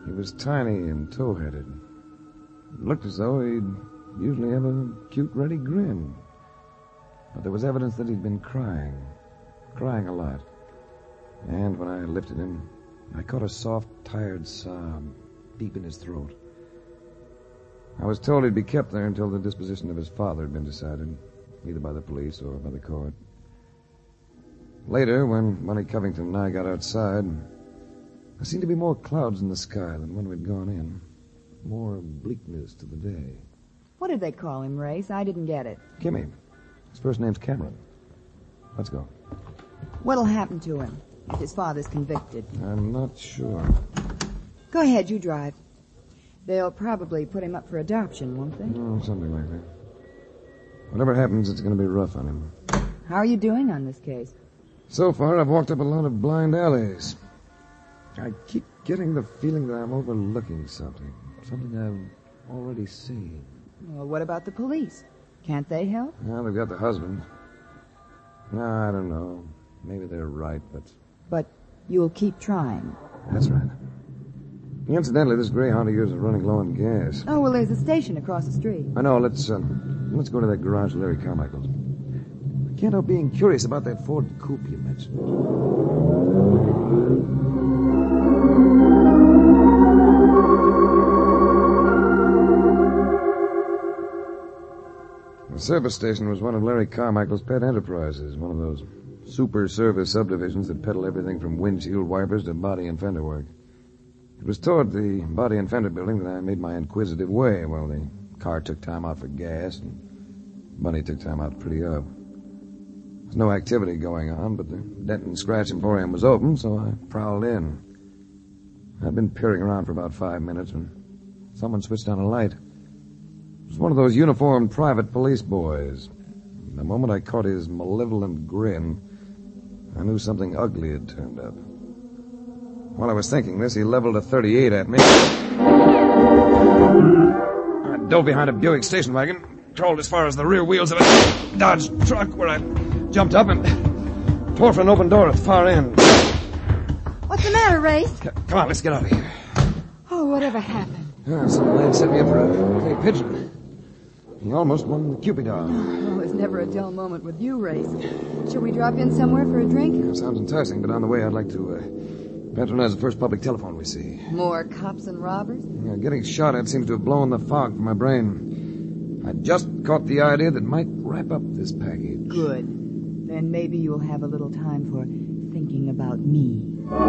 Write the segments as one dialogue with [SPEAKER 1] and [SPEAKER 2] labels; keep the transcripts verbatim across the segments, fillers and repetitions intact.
[SPEAKER 1] He was tiny and tow-headed. It looked as though he'd usually have a cute, ready grin. But there was evidence that he'd been crying. Crying a lot. And when I lifted him, I caught a soft, tired sob deep in his throat. I was told he'd be kept there until the disposition of his father had been decided, either by the police or by the court. Later, when Bunny Covington and I got outside, there seemed to be more clouds in the sky than when we'd gone in. More bleakness to the day.
[SPEAKER 2] What did they call him, Race? I didn't get it.
[SPEAKER 1] Kimmy. His first name's Cameron. Let's go.
[SPEAKER 2] What'll happen to him if his father's convicted?
[SPEAKER 1] I'm not sure.
[SPEAKER 2] Go ahead, you drive. They'll probably put him up for adoption, won't they?
[SPEAKER 1] Oh, something like that. Whatever happens, it's going to be rough on him.
[SPEAKER 2] How are you doing on this case?
[SPEAKER 1] So far, I've walked up a lot of blind alleys. I keep getting the feeling that I'm overlooking something. Something I've already seen.
[SPEAKER 2] Well, what about the police? Can't they help?
[SPEAKER 1] Well, they've got the husband. No, I don't know. Maybe they're right, but...
[SPEAKER 2] But you'll keep trying.
[SPEAKER 1] That's right. Incidentally, this Greyhound of yours is running low on gas.
[SPEAKER 2] Oh, well, there's a station across the street.
[SPEAKER 1] I know. Let's, uh, let's go to that garage of Larry Carmichael's. I can't help being curious about that Ford coupe you mentioned. The service station was one of Larry Carmichael's pet enterprises, one of those super service subdivisions that peddle everything from windshield wipers to body and fender work. It was toward the body and fender building that I made my inquisitive way while the car took time out for gas and Bunny took time out to pretty up. There was no activity going on, but the Dent and Scratch Emporium was open, so I prowled in. I'd been peering around for about five minutes when someone switched on a light. It was one of those uniformed private police boys. The moment I caught his malevolent grin, I knew something ugly had turned up. While I was thinking this, he leveled a thirty-eight at me. I dove behind a Buick station wagon, crawled as far as the rear wheels of a Dodge truck, where I jumped up and tore for an open door at the far end.
[SPEAKER 2] What's the matter, Race?
[SPEAKER 1] C- come on, let's get out of here.
[SPEAKER 2] Oh, whatever happened?
[SPEAKER 1] Oh, some man set me up for a clay pigeon. He almost won the Cupid dog.
[SPEAKER 2] Oh, there's never a dull moment with you, Race. Should we drop in somewhere for a drink?
[SPEAKER 1] Yeah, sounds enticing, but on the way I'd like to uh, patronize the first public telephone we see.
[SPEAKER 2] More cops and robbers?
[SPEAKER 1] Yeah, getting shot at seems to have blown the fog from my brain. I just caught the idea that might wrap up this package.
[SPEAKER 2] Good. Then maybe you'll have a little time for thinking about me.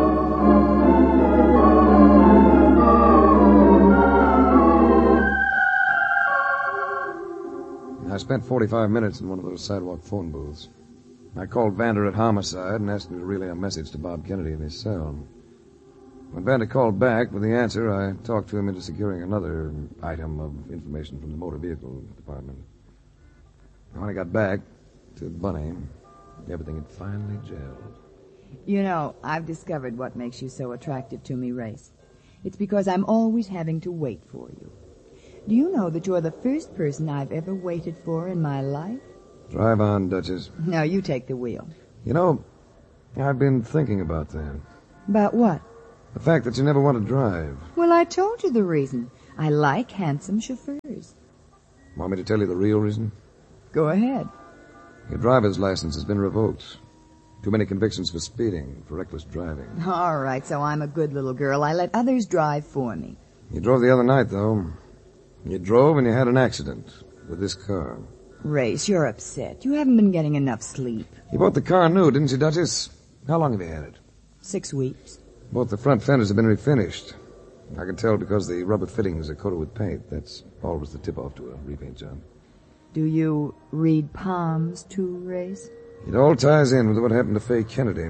[SPEAKER 1] I spent forty-five minutes in one of those sidewalk phone booths. I called Vander at Homicide and asked him to relay a message to Bob Kennedy in his cell. When Vander called back with the answer, I talked to him into securing another item of information from the motor vehicle department. When I got back to Bunny, everything had finally gelled.
[SPEAKER 2] You know, I've discovered what makes you so attractive to me, Race. It's because I'm always having to wait for you. Do you know that you're the first person I've ever waited for in my life?
[SPEAKER 1] Drive on, Duchess.
[SPEAKER 2] Now you take the wheel.
[SPEAKER 1] You know, I've been thinking about that.
[SPEAKER 2] About what?
[SPEAKER 1] The fact that you never want to drive.
[SPEAKER 2] Well, I told you the reason. I like handsome chauffeurs.
[SPEAKER 1] Want me to tell you the real reason?
[SPEAKER 2] Go ahead.
[SPEAKER 1] Your driver's license has been revoked. Too many convictions for speeding, for reckless driving.
[SPEAKER 2] All right, so I'm a good little girl. I let others drive for me.
[SPEAKER 1] You drove the other night, though. You drove and you had an accident with this car.
[SPEAKER 2] Race, you're upset. You haven't been getting enough sleep.
[SPEAKER 1] You bought the car new, didn't you, Duchess? How long have you had it?
[SPEAKER 2] Six weeks.
[SPEAKER 1] Both the front fenders have been refinished. I can tell because the rubber fittings are coated with paint. That's always the tip-off to a repaint job.
[SPEAKER 2] Do you read palms, too, Race?
[SPEAKER 1] It all ties in with what happened to Faye Kennedy.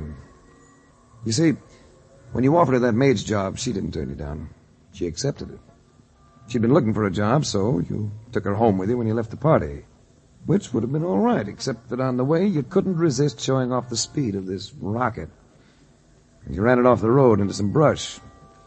[SPEAKER 1] You see, when you offered her that maid's job, she didn't turn you down. She accepted it. She'd been looking for a job, so you took her home with you when you left the party. Which would have been all right, except that on the way you couldn't resist showing off the speed of this rocket. And you ran it off the road into some brush.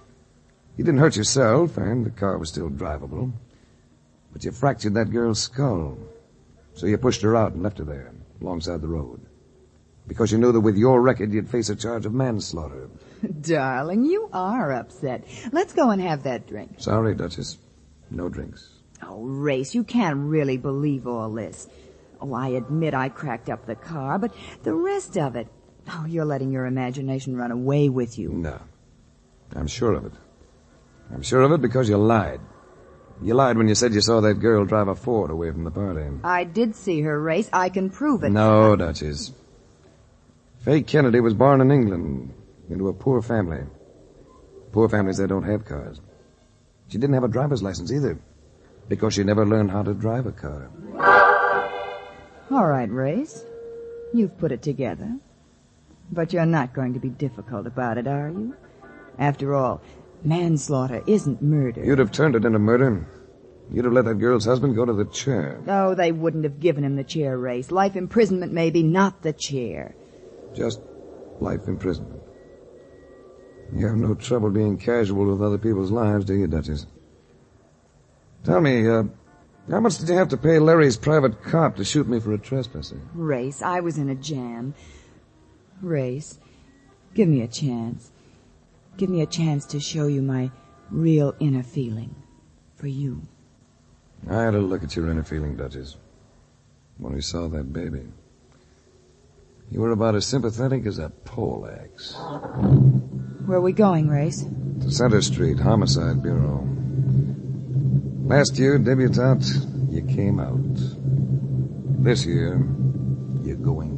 [SPEAKER 1] You didn't hurt yourself, and the car was still drivable. But you fractured that girl's skull. So you pushed her out and left her there, alongside the road. Because you knew that with your record you'd face a charge of manslaughter.
[SPEAKER 2] Darling, you are upset. Let's go and have that drink.
[SPEAKER 1] Sorry, Duchess. No drinks.
[SPEAKER 2] Oh, Race, you can't really believe all this. Oh, I admit I cracked up the car, but the rest of it... Oh, you're letting your imagination run away with you.
[SPEAKER 1] No. I'm sure of it. I'm sure of it because you lied. You lied when you said you saw that girl drive a Ford away from the party.
[SPEAKER 2] I did see her, Race. I can prove it.
[SPEAKER 1] No, Duchess. Faye Kennedy was born in England into a poor family. Poor families, they don't have cars. She didn't have a driver's license either because she never learned how to drive a car.
[SPEAKER 2] All right, Race. You've put it together. But you're not going to be difficult about it, are you? After all, manslaughter isn't murder.
[SPEAKER 1] You'd have turned it into murder. You'd have let that girl's husband go to the chair.
[SPEAKER 2] Oh, they wouldn't have given him the chair, Race. Life imprisonment, maybe, not the chair.
[SPEAKER 1] Just life imprisonment. You have no trouble being casual with other people's lives, do you, Duchess? Tell me, uh, how much did you have to pay Larry's private cop to shoot me for a trespasser?
[SPEAKER 2] Race, I was in a jam. Race, give me a chance. Give me a chance to show you my real inner feeling for you.
[SPEAKER 1] I had a look at your inner feeling, Duchess, when we saw that baby. You were about as sympathetic as a poleaxe.
[SPEAKER 2] Where are we going, Race?
[SPEAKER 1] To Center Street, Homicide Bureau. Last year, debutante, you came out. This year, you're going